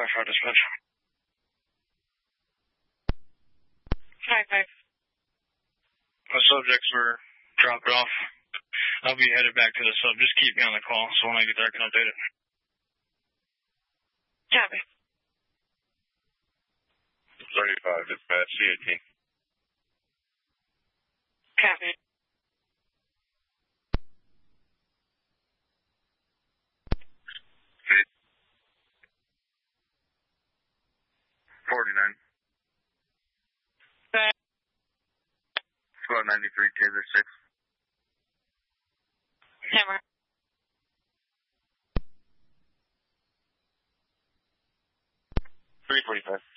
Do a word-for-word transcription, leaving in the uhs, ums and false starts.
Wi-Fi dispatch. Hi, hi. The subjects were dropped off. I'll be headed back to the sub. Just keep me on the call, so when I get there, I can update it. Copy. thirty-five, dispatch, C eighteen. Copy. forty-nine. Right. Squad ninety-three, Taser six. Hammer. three forty-five.